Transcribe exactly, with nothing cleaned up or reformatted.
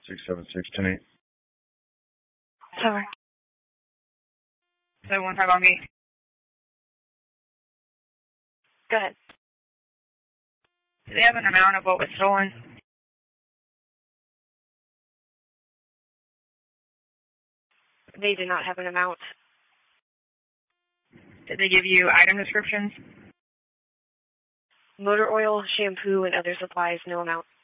six seven six ten eight. Sorry. seven one five on me. Go ahead. Do they have an amount of what was stolen? They do not have an amount. Did they give you item descriptions? Motor oil, shampoo, and other supplies, no amount.